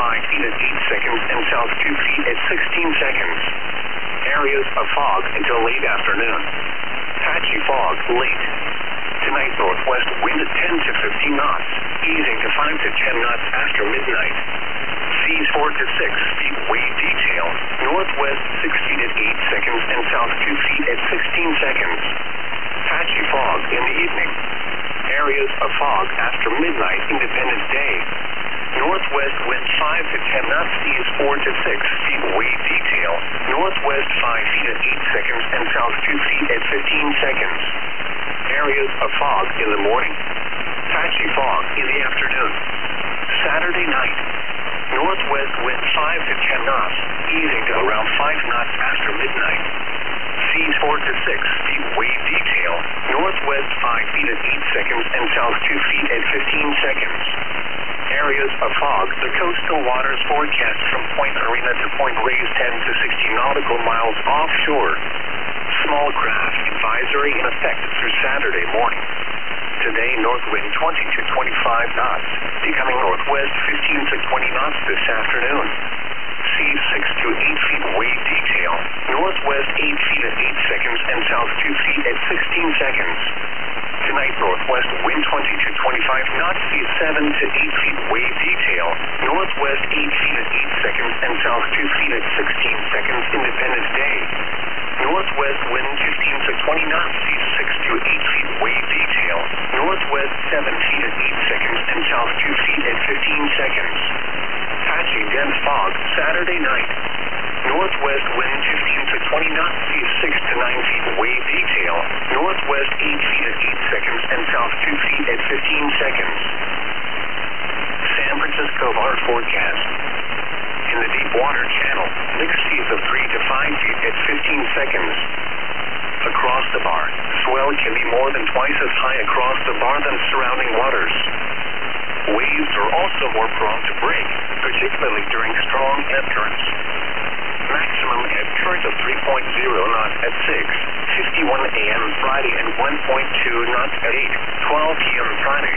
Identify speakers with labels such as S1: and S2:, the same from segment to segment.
S1: 5 feet at 8 seconds and south 2 feet at 16 seconds. Areas of fog until late afternoon. Patchy fog late. Tonight, northwest wind at 10 to 15 knots, easing to 5 to 10 knots after midnight. Seas 4 to 6 feet wave detail. Northwest 6 feet at 8 seconds and south 2 feet at 16 seconds. Patchy fog in the evening. Areas of fog after midnight, Independence Day. Northwest wind 5 to 10 knots, seas 4 to 6 feet wave detail. Northwest 5 feet at 8 seconds and south 2 feet at 15 seconds. Areas of fog in the morning. Patchy fog in the afternoon. Saturday night. Northwest wind 5 to 10 knots, easing to around 5 knots after midnight. Seas 4 to 6 feet wave detail. Northwest 5 feet at 8 seconds and south 2 feet at 15 seconds. Areas of fog. The coastal waters forecast from Point Arena to Point Reyes 10 to 60 nautical miles offshore. Small craft advisory in effect through Saturday morning. Today, north wind 20 to 25 knots, becoming northwest 15 to 20 knots this afternoon. Seas 6 to 8 feet wave detail. Northwest 8 feet at 8 seconds and south 2 feet at 16 seconds. Tonight, northwest wind 20 to 25 knots, seas 7 to 8 feet wave detail. Northwest 8 feet at 8 seconds and south 2 feet at 16 seconds. Independence Day. Northwest wind 15 to 20 knots, seas 6 to 8 feet wave detail. Northwest 7 feet at 8 seconds and south 2 feet at 15 seconds. Patchy dense fog Saturday night. Northwest wind 15 to 20 knots, seas 6 to 9 feet wave detail. Northwest 8 feet at 8 seconds and south 2 feet at 15 seconds. San Francisco water forecast. In the deep water channel, mixed seas of 3 to 5 feet at 15 seconds. Across the bar, swell can be more than twice as high across the bar than surrounding waters. Waves are also more prone to break, particularly during strong ebb currents. Maximum ebb current of 3.0 knots at 6:51 a.m. Friday and 1.2 knots at 8:12 p.m. Friday.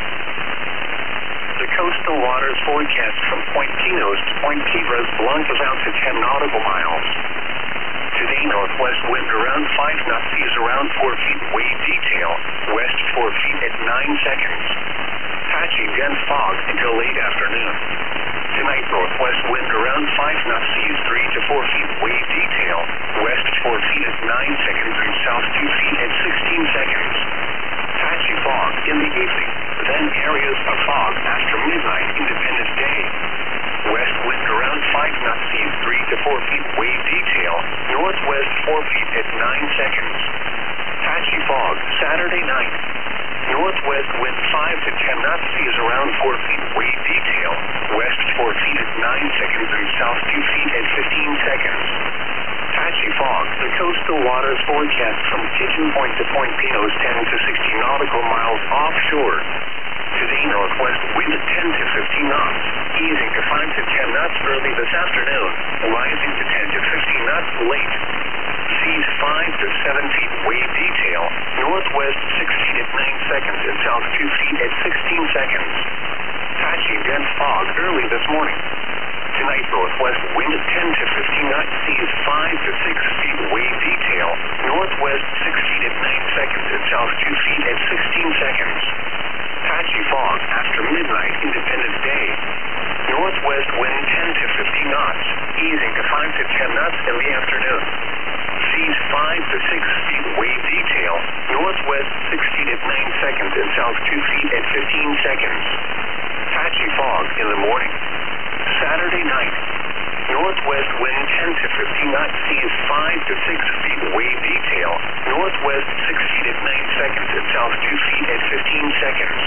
S1: The coastal waters forecast from Point Pinos to Point Quiebras Blancas out to 10 nautical miles. Today, northwest wind around 5 knots, seas around 4 feet wave detail. West 4 feet at 9 seconds. Patchy dense fog until late afternoon. Tonight, northwest wind around 5 knots, seas 3 to 4 feet wave detail. West 4 feet at 9 seconds and south 2 feet at 16 seconds. Patchy fog in the evening. Then areas of fog after midnight, Independence Day. West wind around 5 knots, seas 3 to 4 feet wave detail. Northwest 4 feet at 9 seconds. Patchy fog Saturday night. Northwest wind 5 to 10 knots, seas around 4 feet wave detail. West 4 feet at 9 seconds and south 2 feet at 15 seconds. Patchy fog. The coastal waters forecast from Pigeon Point to Point Pinos 10 to 60 nautical miles offshore. Today, northwest wind at 10 to 15 knots, easing to 5 to 10 knots early this afternoon, rising to 10 to 15 knots late. Seas 5 to 7 feet wave detail. Northwest 6 feet at 9 seconds and south 2 feet at 16 seconds. Patchy dense fog early this morning. Tonight, northwest wind at 10 to 15 knots, seas 5 to 6 feet wave detail. Northwest 6 feet at 9 seconds and south 2 feet at 16 seconds. Patchy fog after midnight, Independence Day. Northwest wind 10 to 15 knots, easing to 5 to 10 knots in the afternoon. Seas 5 to 6 feet wave detail. Northwest 6 feet at 9 seconds and south 2 feet at 15 seconds. Patchy fog in the morning. Saturday night. Northwest wind 10 to 15 knots, seas 5 to 6 feet wave detail. Northwest 6 feet at 9 seconds and south 2 feet at 15 seconds.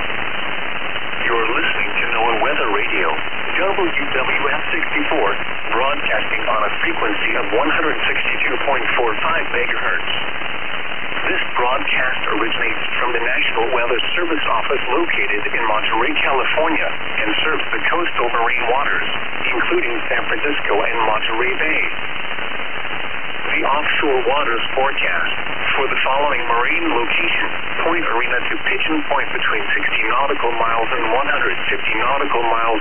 S1: You're listening to NOAA Weather Radio, WWF 64, broadcasting on a frequency of 162.45 megahertz. This broadcast originates from the National Weather Service Office located in Monterey, California, and serves the coastal marine waters, including San Francisco and Monterey Bay. The offshore waters forecast for the following marine location: Point Arena to Pigeon Point between 60 nautical miles and 150 nautical miles